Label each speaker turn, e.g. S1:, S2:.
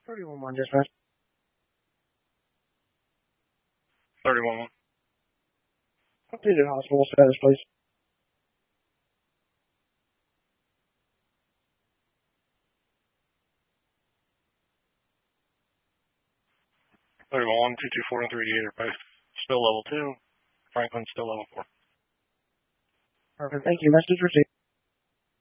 S1: 31-1 dispatch.
S2: 31-1.
S1: Updated hospital status, please.
S2: 31-1, 224 and 38 are both still level 2. Franklin's still level 4.
S1: Perfect. Thank you. Message received.